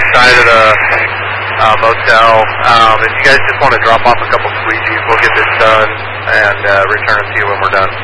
outside of the motel. If you guys just want to drop off a couple squeegees, we'll get this done and return it to you when we're done.